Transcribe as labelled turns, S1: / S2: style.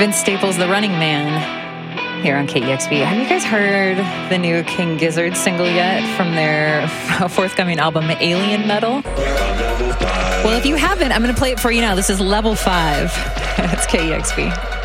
S1: Vince Staples, The Running Man, here on KEXP. Have you guys heard the new King Gizzard single yet from their forthcoming album, Alien Metal? Well, if you haven't, I'm going to play it for you now. This is Level 5. It's KEXP.